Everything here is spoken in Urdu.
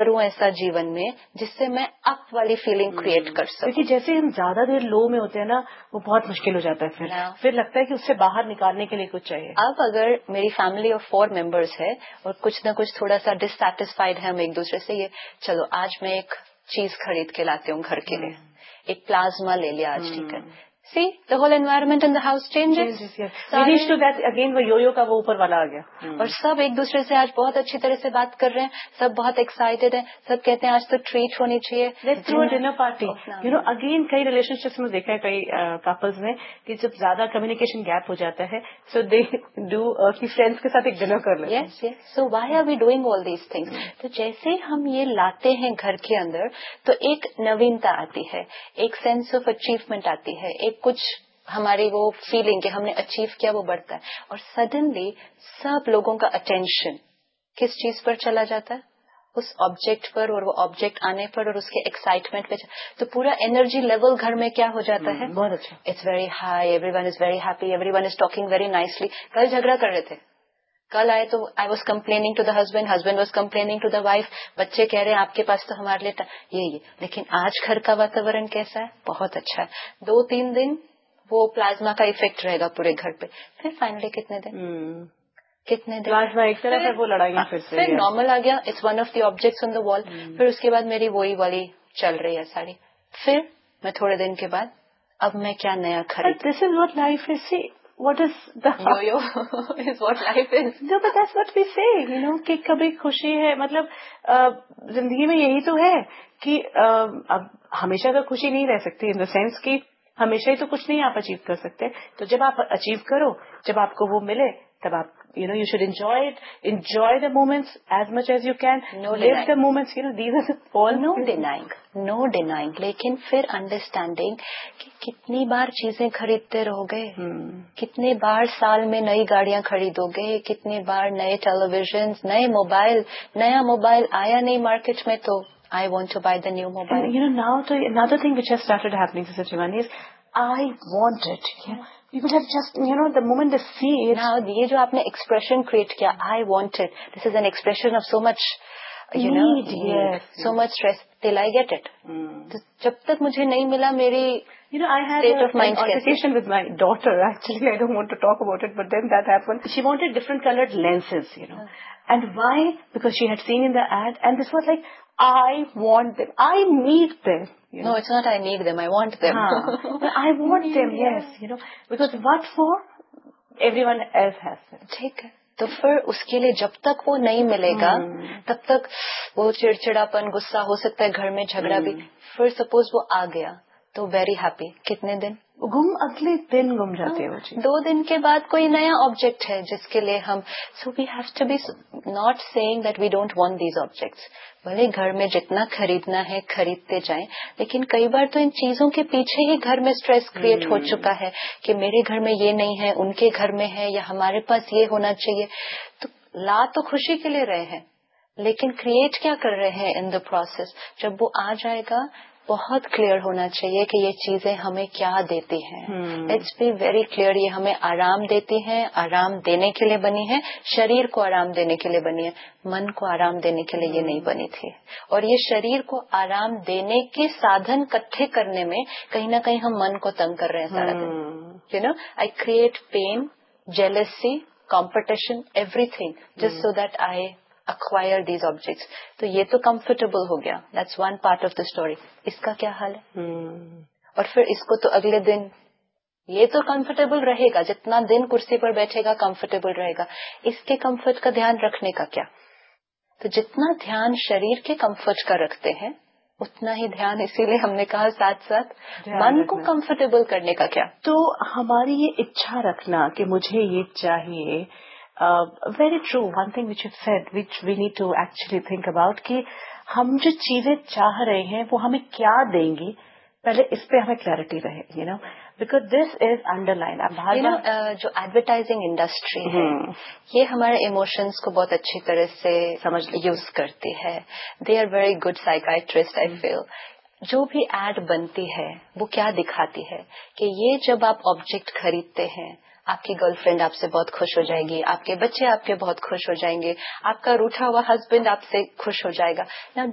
کروں ایسا جیون میں جس سے میں اپ والی فیلنگ کریٹ کر سکوں. کیونکہ جیسے ہم زیادہ دیر لو میں ہوتے ہیں نا وہ بہت مشکل ہو جاتا ہے, پھر لگتا ہے کہ اس سے باہر نکالنے کے لیے کچھ چاہیے. اب اگر میری فیملی آف 4 ممبرس ہے اور کچھ نہ کچھ تھوڑا سا ڈسسیٹسفائیڈ ہے ہم ایک دوسرے سے, یہ چلو آج میں ایک چیز خرید کے لاتی ہوں گھر کے لیے, ایک پلازما لے لیا آج, ٹھیک ہے, سی the whole environment in the house changes. Again وہ یو کا وہ اوپر والا آ گیا, اور سب ایک دوسرے سے آج بہت اچھی طرح سے بات کر رہے ہیں, سب بہت ایکسائٹیڈ ہیں, سب کہتے ہیں آج تو ٹریٹ ہونی چاہیے, let's through dinner party. Again کئی ریلیشن شپس میں دیکھا ہے کئی کپلز نے کہ جب زیادہ کمیونیکیشن گیپ ہو جاتا ہے سو دے ڈو کہ فرینڈس کے ساتھ ایک ڈنر کر لیں. یس یس, so why are we doing all these things. تو جیسے ہم یہ لاتے ہیں گھر کے اندر تو ایک نوینتا آتی ہے, ایک سینس آف اچیومنٹ آتی ہے, ایک کچھ ہماری وہ فیلنگ کہ ہم نے اچیو کیا وہ بڑھتا ہے, اور سڈنلی سب لوگوں کا اٹینشن کس چیز پر چلا جاتا ہے, اس آبجیکٹ پر, اور وہ آبجیکٹ آنے پر اور اس کے ایکسائٹمنٹ پہ, تو پورا انرجی لیول گھر میں کیا ہو جاتا ہے, بہت اچھا, it's very high, every one is very happy, every one is talking very nicely. کل جھگڑا کر رہے تھے, کل آئے تو I was complaining to the husband, husband was complaining to the wife, بچے کہہ رہے ہیں آپ کے پاس تو ہمارے لیے یہ, لیکن آج گھر کا واتاورن کیسا ہے, بہت اچھا ہے. 2-3 دن وہ پلازما کا افیکٹ رہے گا پورے گھر پہ, پھر فائنلی کتنے دن پلازما ایک طرح سے وہ لڑائیاں پھر نارمل آ گیا, it's one of the objects on دا وال. پھر اس کے بعد میری وہی والی چل رہی ہے ساڑی, پھر میں تھوڑے دن کے بعد اب میں کیا نیا خرید. دس is what life is. C what is what life is. No, but that's what we say, کہ کبھی خوشی ہے, مطلب زندگی میں یہی تو ہے کہ اب ہمیشہ تو خوشی نہیں رہ سکتی, ان دا سینس کہ ہمیشہ ہی تو کچھ نہیں آپ اچیو کر سکتے. تو جب آپ اچیو کرو, جب آپ کو وہ ملے, تب آپ you should enjoy the moments as much as you can. Live the moments, these are all. No denying, لیکن پھر انڈرسٹینڈنگ کہ کتنی بار چیزیں خریدتے رہو گے, کتنے بار سال میں نئی گاڑیاں خریدو گے, کتنے بار نئے ٹیلی ویژن, نئے موبائل, نیا موبائل آیا نہیں مارکیٹ میں تو I want to buy the new mobile. And, now another thing which has started happening, Sister Shivani, is I want it. People have just, the moment they see it. Now, یہ جو آپ نے expression create کیا, I want it. This is an expression of so much, need. Yes. So much stress. Till I get it. تو جب تک مجھے نہیں ملا میری I had an altercation with my daughter. Actually, I don't want to talk about it, but then that happened. She wanted different colored lenses, And why? Because she had seen in the ad, and this was like, I want them. I need them. No, it's not I need them. I want them. I want them, yes. Because what for? Everyone else has them. ٹھیک ہے, تو پھر اس کے لیے جب تک وہ نہیں ملے گا تب تک وہ چڑچڑاپن, غصہ, ہو سکتا ہے گھر میں جھگڑا بھی. پھر سپوز وہ آ گیا تو ویری ہیپی, کتنے دن اگلے دن گم جاتے ہو. 2 دن کے بعد کوئی نیا آبجیکٹ ہے جس کے لیے ہم, سو we have to be not seeing that we don't want these objects. بھلے گھر میں جتنا خریدنا ہے خریدتے جائیں, لیکن کئی بار تو ان چیزوں کے پیچھے ہی گھر میں اسٹریس کریٹ ہو چکا ہے کہ میرے گھر میں یہ نہیں ہے, ان کے گھر میں ہے, یا ہمارے پاس یہ ہونا چاہیے. تو لا تو خوشی کے لیے رہے ہیں, لیکن کریٹ کیا کر رہے ہیں ان دا پروسیس. جب وہ آ جائے گا بہت کلیئر ہونا چاہیے کہ یہ چیزیں ہمیں کیا دیتی ہیں. لیٹس بی ویری کلیئر, یہ ہمیں آرام دیتی ہیں, آرام دینے کے لیے بنی ہے, شریر کو آرام دینے کے لیے بنی ہے, من کو آرام دینے کے لیے یہ نہیں بنی تھی. اور یہ شریر کو آرام دینے کے سادھن اکٹھے کرنے میں کہیں نہ کہیں ہم من کو تنگ کر رہے ہیں سارا دن. آئی create pain, jealousy, competition, everything, just so that I acquire these objects. تو یہ تو comfortable ہو گیا. That's one part of the story. اس کا کیا حال ہے؟ اور پھر اس کو تو اگلے دن یہ تو comfortable رہے گا, جتنا دن کرسی پر بیٹھے گا comfortable رہے گا. اس کے comfort کا دھیان رکھنے کا کیا؟ تو جتنا دھیان شریر کے comfort کا رکھتے ہیں اتنا ہی دھیان, اسی لیے ہم نے کہا ساتھ ساتھ من کو کمفرٹیبل کرنے کا کیا. تو ہماری یہ اچھا رکھنا کہ مجھے یہ چاہیے, very true. One thing which you said which we need to actually think about, کہ ہم جو چیزیں چاہ رہے ہیں وہ ہمیں کیا دیں گی, پہلے اس پہ ہمیں کلیئرٹی رہے, because this is under line. جو ایڈورٹائزنگ انڈسٹری ہے یہ ہمارے ایموشنس کو بہت اچھی طرح سے یوز کرتی ہے. They are very good psychiatrist آئی فیل. جو بھی ایڈ بنتی ہے وہ کیا دکھاتی ہے کہ یہ جب آپ آبجیکٹ خریدتے ہیں آپ کی گرل فرینڈ آپ سے بہت خوش ہو جائے گی, آپ کے بچے آپ کے بہت خوش ہو جائیں گے, آپ کا روٹھا ہوا ہسبینڈ آپ سے خوش ہو جائے گا.